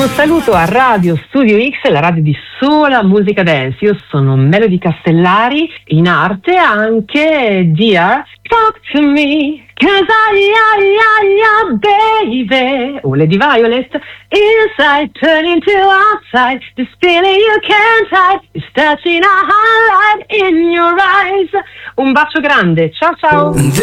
Un saluto a Radio Studio X, la radio di sola musica dance. Io sono Melody Castellari, in arte anche Dear Talk to Me, 'cause baby. O Lady Violet, inside turning to outside, this feeling you can't hide, is touching a highlight in your eyes. Un bacio grande, ciao ciao.